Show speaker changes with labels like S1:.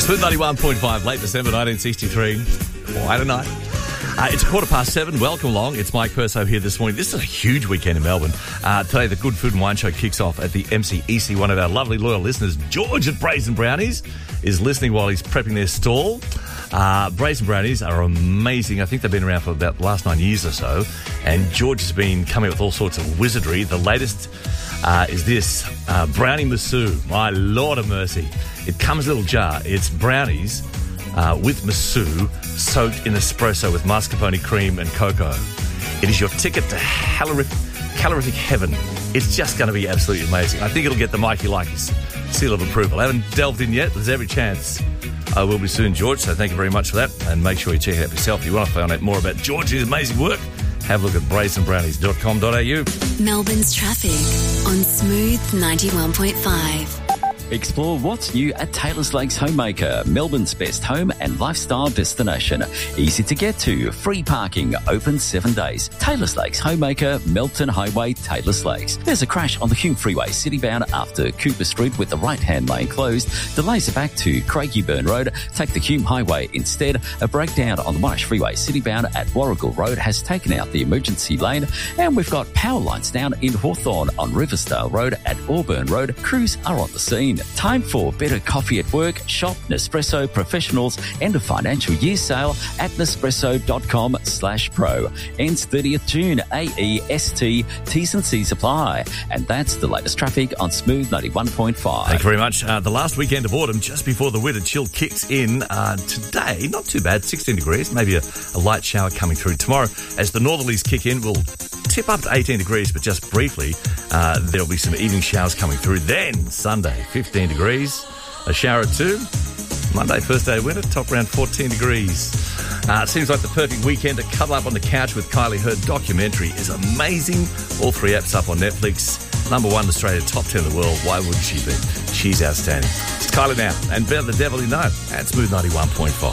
S1: Smooth 91.5, late December 1963. Quite a night. It's 7:15. Welcome along. It's Mike Perso here this morning. This is a huge weekend in Melbourne. Today, the Good Food and Wine Show kicks off at the MCEC. One of our lovely loyal listeners, George at Brazen Brownies, is listening while he's prepping their stall. Brazen Brownies are amazing. I think they've been around for about the last 9 years or so. And George has been coming up with all sorts of wizardry. The latest is this brownie massue. My Lord of mercy. It comes in a little jar. It's brownies with massue soaked in espresso with mascarpone cream and cocoa. It is your ticket to calorific heaven. It's just going to be absolutely amazing. I think it'll get the Mikey Likey's seal of approval. I haven't delved in yet. There's every chance I will be soon, George, so thank you very much for that. And make sure you check it out yourself. If you want to find out more about George's amazing work, have a look at brazenbrownies.com.au.
S2: Melbourne's traffic on Smooth 91.5.
S3: Explore what's new at Taylor's Lakes Homemaker, Melbourne's best home and lifestyle destination. Easy to get to, free parking, open 7 days. Taylor's Lakes Homemaker, Melton Highway, Taylor's Lakes. There's a crash on the Hume Freeway citybound after Cooper Street with the right-hand lane closed. Delays are back to Craigieburn Road. Take the Hume Highway instead. A breakdown on the Monash Freeway citybound at Warrigal Road has taken out the emergency lane. And we've got power lines down in Hawthorn on Riversdale Road at Auburn Road. Crews are on the scene. Time for better coffee at work. Shop Nespresso Professionals end of financial year sale at nespresso.com/pro. Ends 30th June. AEST. T's and C's apply. And that's the latest traffic on Smooth 91.5.
S1: Thank you very much. The last weekend of autumn, just before the winter chill kicks in. Today, not too bad, 16 degrees. Maybe a light shower coming through. Tomorrow, as the northerlies kick in, we'll tip up to 18 degrees, but just briefly, there'll be some evening showers coming through. Then, Sunday, 15 degrees, a shower at 2. Monday, first day of winter, top around 14 degrees. It seems like the perfect weekend to cuddle up on the couch with Kylie. Her documentary is amazing. All 3 apps up on Netflix. Number 1 in Australia, top 10 in the world. Why wouldn't she be? She's outstanding. It's Kylie now, and Better the Devil You Know at Smooth 91.5.